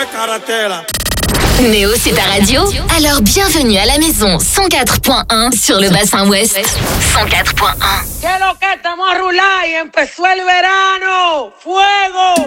Néo, c'est ta radio? Alors bienvenue à la maison 104.1 sur le bassin ouest. 104.1. ¿Qué lo que estamos a rular y empezó el verano? ¡Fuego!